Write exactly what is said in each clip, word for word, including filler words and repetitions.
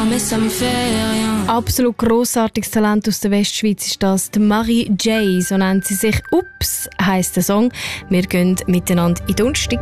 mais ça me fait rien. Absolut grossartiges Talent aus der Westschweiz ist das. Die Marie J, so nennt sie sich. Ups, heisst der Song. Wir gehen miteinander in den Donnerstag.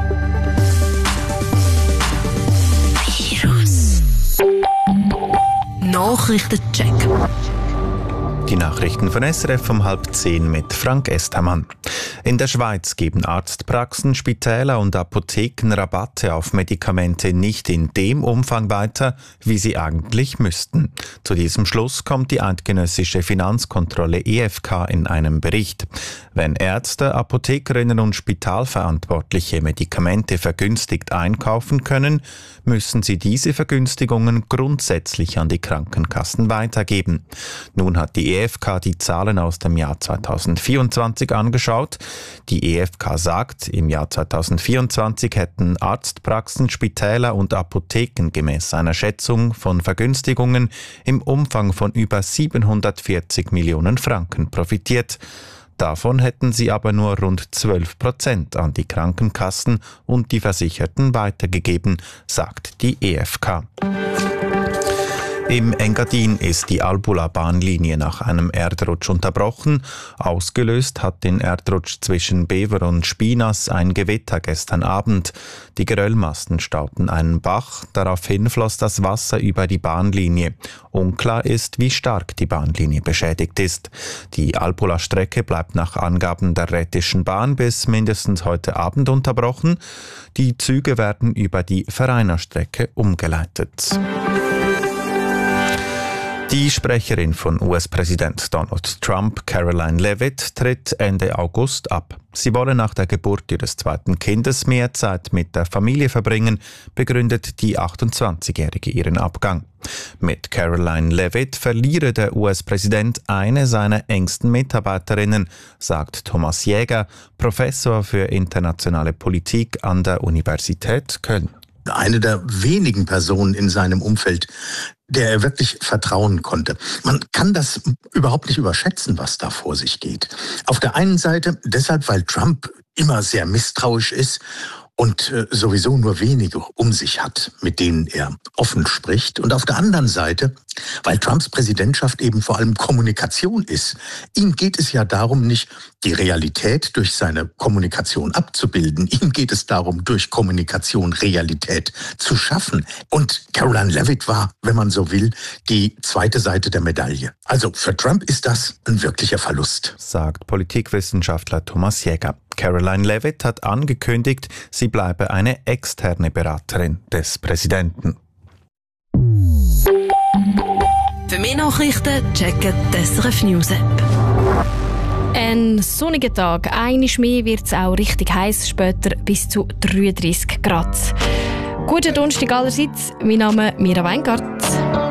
Virus. Nachrichtencheck. Die Nachrichten von S R F um halb zehn mit Frank Estermann. In der Schweiz geben Arztpraxen, Spitäler und Apotheken Rabatte auf Medikamente nicht in dem Umfang weiter, wie sie eigentlich müssten. Zu diesem Schluss kommt die eidgenössische Finanzkontrolle E F K in einem Bericht. Wenn Ärzte, Apothekerinnen und Spitalverantwortliche Medikamente vergünstigt einkaufen können, müssen sie diese Vergünstigungen grundsätzlich an die Krankenkassen weitergeben. Nun hat die E F K die Zahlen aus dem Jahr zweitausendvierundzwanzig angeschaut. Die E F K sagt, im Jahr zweitausendvierundzwanzig hätten Arztpraxen, Spitäler und Apotheken gemäß einer Schätzung von Vergünstigungen im Umfang von über siebenhundertvierzig Millionen Franken profitiert. Davon hätten sie aber nur rund zwölf Prozent an die Krankenkassen und die Versicherten weitergegeben, sagt die E F K. Im Engadin ist die Albula-Bahnlinie nach einem Erdrutsch unterbrochen. Ausgelöst hat den Erdrutsch zwischen Bever und Spinas ein Gewitter gestern Abend. Die Geröllmasten stauten einen Bach, daraufhin floss das Wasser über die Bahnlinie. Unklar ist, wie stark die Bahnlinie beschädigt ist. Die Albula-Strecke bleibt nach Angaben der Rhätischen Bahn bis mindestens heute Abend unterbrochen. Die Züge werden über die Verrainerstrecke umgeleitet. Die Sprecherin von U S-Präsident Donald Trump, Caroline Leavitt, tritt Ende August ab. Sie wolle nach der Geburt ihres zweiten Kindes mehr Zeit mit der Familie verbringen, begründet die achtundzwanzigjährige ihren Abgang. Mit Caroline Leavitt verliere der U S-Präsident eine seiner engsten Mitarbeiterinnen, sagt Thomas Jäger, Professor für internationale Politik an der Universität Köln. Eine der wenigen Personen in seinem Umfeld, der er wirklich vertrauen konnte. Man kann das überhaupt nicht überschätzen, was da vor sich geht. Auf der einen Seite deshalb, weil Trump immer sehr misstrauisch ist und äh, sowieso nur wenige um sich hat, mit denen er offen spricht. Und auf der anderen Seite, weil Trumps Präsidentschaft eben vor allem Kommunikation ist. Ihm geht es ja darum, nicht die Realität durch seine Kommunikation abzubilden. Ihm geht es darum, durch Kommunikation Realität zu schaffen. Und Caroline Leavitt war, wenn man so will, die zweite Seite der Medaille. Also für Trump ist das ein wirklicher Verlust, sagt Politikwissenschaftler Thomas Jäger. Caroline Leavitt hat angekündigt, sie bleibe eine externe Beraterin des Präsidenten. Für mehr Nachrichten checken die S R F News App. Ein sonniger Tag. Einmal mehr wird es auch richtig heiß, später bis zu dreiunddreissig Grad. Guten Donnerstag allerseits. Mein Name ist Mira Weingart.